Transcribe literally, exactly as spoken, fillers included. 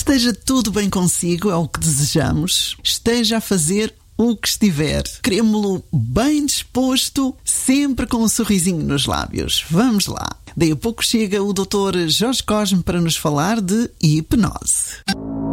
esteja tudo bem consigo, é o que desejamos. Esteja a fazer o que estiver. Queremos-lo bem disposto, sempre com um sorrisinho nos lábios. Vamos lá. Daí a pouco chega o doutor Jorge Cosme para nos falar de hipnose.